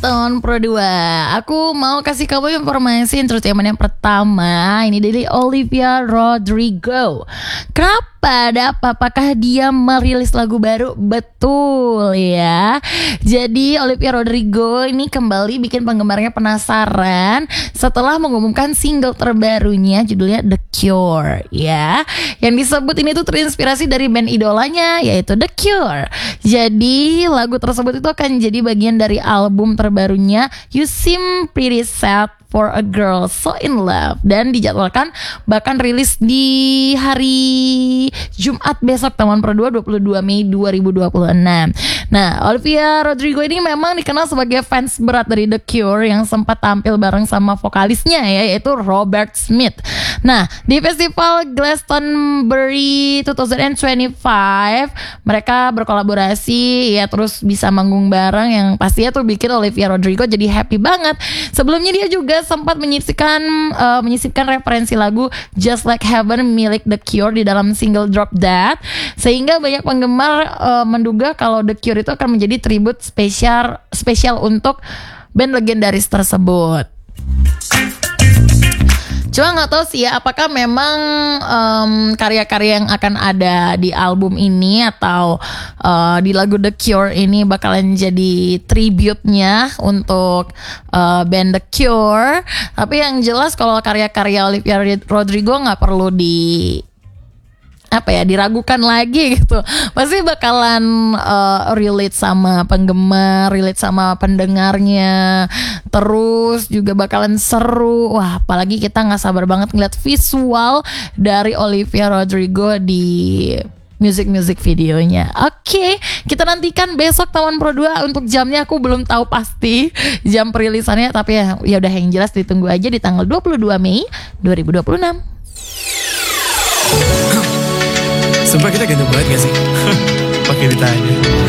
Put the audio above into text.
Tahun Pro 2. Aku mau kasih kamu informasi entertainment yang pertama. Ini dari Olivia Rodrigo. Kenapa? Ada apa? Apakah dia merilis lagu baru? Betul ya. Jadi Olivia Rodrigo ini kembali bikin penggemarnya penasaran setelah mengumumkan single terbarunya, judulnya The Cure ya. Yang disebut ini tuh terinspirasi dari band idolanya, yaitu The Cure. Jadi lagu tersebut itu akan jadi bagian dari album terbarunya You Seem Pretty Sad for a Girl So in Love, dan dijadwalkan bahkan rilis di hari Jumat besok, Taman Pro 2, 22 Mei 2026. Nah, Olivia Rodrigo ini memang dikenal sebagai fans berat dari The Cure yang sempat tampil bareng sama vokalisnya yaitu Robert Smith. Nah, di festival Glastonbury 2025 mereka berkolaborasi ya, terus bisa manggung bareng yang pastinya tuh bikin Olivia Rodrigo jadi happy banget. Sebelumnya dia juga sempat menyisipkan referensi lagu Just Like Heaven milik The Cure di dalam single Drop That, sehingga banyak penggemar menduga kalau The Cure itu akan menjadi tribut spesial untuk band legendaris tersebut. Cuma nggak tahu sih ya, apakah memang karya-karya yang akan ada di album ini atau di lagu The Cure ini bakalan jadi tribute-nya untuk band The Cure. Tapi yang jelas kalau karya-karya Olivia Rodrigo nggak perlu diragukan lagi gitu. Pasti bakalan relate sama penggemar, relate sama pendengarnya. Terus juga bakalan seru. Wah, apalagi kita gak sabar banget ngeliat visual dari Olivia Rodrigo di music videonya. Oke, kita nantikan besok Taman Pro 2. Untuk jamnya aku belum tahu pasti jam perilisannya, tapi ya udah, yang jelas ditunggu aja di tanggal 22 Mei 2026. Sumpah kita ganteng banget gak sih? Pakai ditanya.